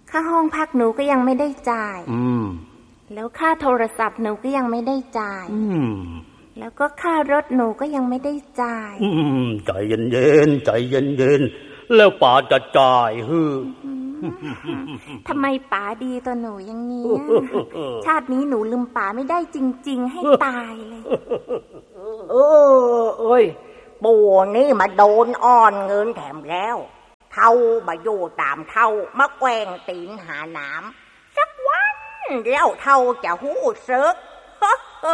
ค่าห้องพักหนูก็ยังไม่ได้จ่ายแล้วค่าโทรศัพท์หนูก็ยังไม่ได้จ่ายแล้วก็ค่ารถหนูก็ยังไม่ได้จ่ายใจเย็นๆใจเย็นๆแล้วป๋าจะจ่ายทำไมป๋าดีต่อหนูอย่างนี้ ชาตินี้หนูลืมป๋าไม่ได้จริงๆให้ตายเลยเอ้ยปู่นี่มาโดนอ้อนเงินแถมแล้วเท่ามาอยู่ตามเท่ามาแกว่งตีนหาน้ำสักวันแล้วเท่าจะหู้ซึก